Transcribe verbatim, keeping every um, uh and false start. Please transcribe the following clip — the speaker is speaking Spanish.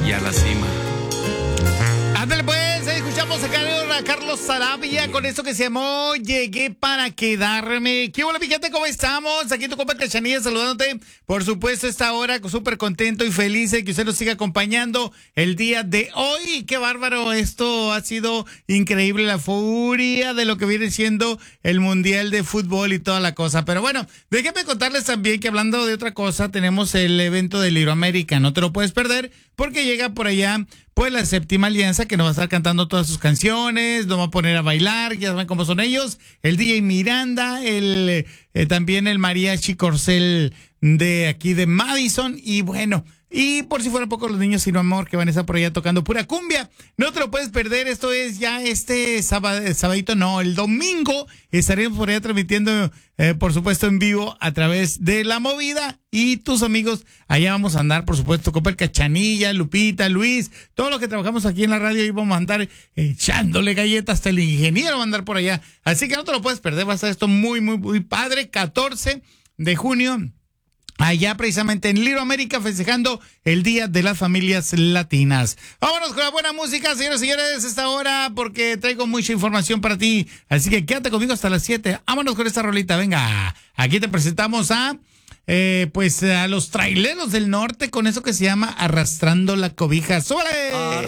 y a la cima. Ándale pues, ahí escuchamos a Carlos Sarabia con eso que se llamó Llegué para quedarme. ¿Qué hola, mi gente? ¿Cómo estamos? Aquí tu compa Cachanilla saludándote. Por supuesto, esta hora súper contento y feliz de que usted nos siga acompañando el día de hoy. ¡Qué bárbaro! Esto ha sido increíble, la furia de lo que viene siendo el Mundial de Fútbol y toda la cosa. Pero bueno, déjenme contarles también que hablando de otra cosa, tenemos el evento de Iberoamérica. No te lo puedes perder porque llega por allá pues la Séptima Alianza, que nos va a estar cantando todas sus canciones, nos va a poner a bailar, ya saben cómo son ellos, el D J Miranda, el eh, también el Mariachi Corcel de aquí de Madison, y bueno, y por si fuera poco los niños sin amor que van a estar por allá tocando pura cumbia. No te lo puedes perder, esto es ya este sábado, sabadito, no, el domingo estaremos por allá transmitiendo, eh, por supuesto en vivo a través de La Movida y tus amigos. Allá vamos a andar, por supuesto, con Cachanilla, Lupita, Luis, todos los que trabajamos aquí en la radio y vamos a andar echándole galletas, hasta el ingeniero va a andar por allá. Así que no te lo puedes perder, va a estar esto muy, muy, muy padre, catorce de junio. Allá precisamente en Iberoamérica festejando el Día de las Familias Latinas. Vámonos con la buena música, señores y señores, esta hora porque traigo mucha información para ti. Así que quédate conmigo hasta las siete. Vámonos con esta rolita, venga. Aquí te presentamos a, eh, pues a los traileros del norte con eso que se llama Arrastrando la Cobija. ¡Súbale!